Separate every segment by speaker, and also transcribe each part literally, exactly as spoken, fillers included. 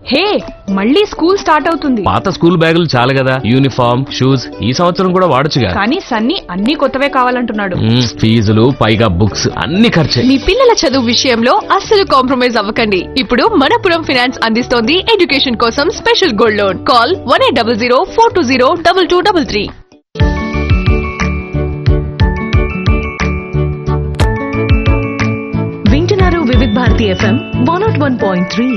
Speaker 1: హే, మళ్ళీ school start అవుతుంది.
Speaker 2: పాత స్కూల్ బ్యాగులు చాలు కదా, యూనిఫామ్ షూస్ ఈ సంవత్సరం కూడా వాడొచ్చుగా.
Speaker 1: కానీ సన్నీ అన్ని కొత్తవే కావాలంటున్నాడు.
Speaker 2: మ్మ్, ఫీజులు పైగా బుక్స్ అన్ని ఖర్చే.
Speaker 3: మీ పిల్లల చదువు విషయంలో అస్సలు కాంప్రమైజ్ అవ్వకండి. ఇప్పుడు మనపురం ఫైనాన్స్ అందిస్తోంది ఎడ్యుకేషన్ కోసం special gold loan. Call one eight double zero four two zero double two double three.
Speaker 4: వింటున్నారు వివిధ Bharati FM one not one point three.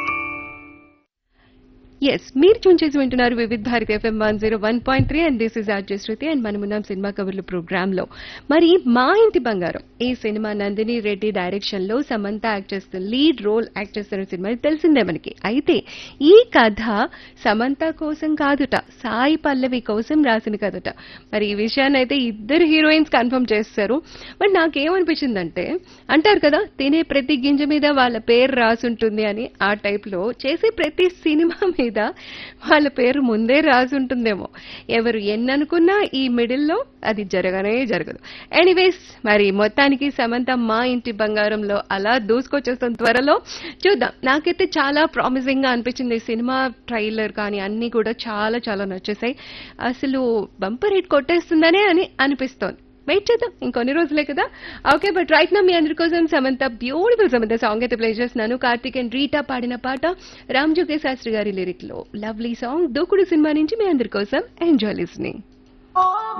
Speaker 5: Yes, మీరు చూన్ చేసి వింటున్నారు వివిధ Bharati FM one zero one point three and this is RJ Shruti and మనమున్నాం cinema కబుర్లు programme లో. మరి మా ఇంటి బంగారం ఈ సినిమా నందిని రెడ్డి డైరెక్షన్ లో సమంత యాక్ట్ చేస్తున్న లీడ్ రోల్ యాక్ట్ చేస్తున్న సినిమా తెలిసిందే మనకి. అయితే ఈ కథ సమంత కోసం కాదుట, సాయి పల్లవి కోసం రాసిన కథట. మరి ఈ విషయాన్ని అయితే ఇద్దరు హీరోయిన్స్ కన్ఫర్మ్ చేస్తారు. మరి నాకేమనిపించిందంటే, అంటారు కదా తినే ప్రతి గింజ మీద వాళ్ళ పేరు రాసుంటుంది అని, ఆ టైప్ లో చేసే ప్రతి సినిమా మీద వాళ్ళ పేరు ముందే రాసి ఉంటుందేమో. ఎవరు ఎన్ననుకున్నా ఈ మిడిల్లో అది జరగనే జరగదు. ఎనీవేస్, మరి మొత్తానికి సమంత మా ఇంటి బంగారంలో అలా దూసుకొచ్చేస్తాం త్వరలో. చూద్దాం. నాకైతే చాలా ప్రామిసింగ్ గా అనిపించింది ఈ సినిమా. ట్రైలర్ కానీ అన్ని కూడా చాలా చాలా నచ్చేసాయి. అసలు బంపర్ హిట్ కొట్టేస్తుందనే అని అనిపిస్తోంది. వెయిట్ చేద్దాం, ఇంకొన్ని రోజులే కదా. ఓకే, బట్ రైట్ నా మీ అందరి కోసం సమంత బ్యూటిఫుల్ సమంత సాంగ్ అయితే ప్లే చేస్తున్నాను. కార్తిక్ అండ్ రీటా పాడిన పాట, రామ్ జోగే శాస్త్రి గారి లిరిక్ లో లవ్లీ సాంగ్ దూకుడు సినిమా నుంచి మీ అందరి కోసం. Enjoy listening.